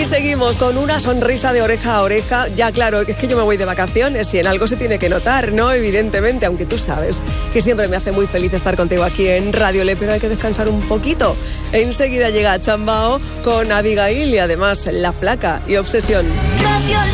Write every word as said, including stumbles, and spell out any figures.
seguimos con una sonrisa de oreja a oreja. Ya claro, es que yo me voy de vacaciones y en algo se tiene que notar, ¿no? Evidentemente, aunque tú sabes que siempre me hace muy feliz estar contigo aquí en Radio Le, pero hay que descansar un poquito. Enseguida llega Chambao con Abigail y además La Flaca y Obsesión.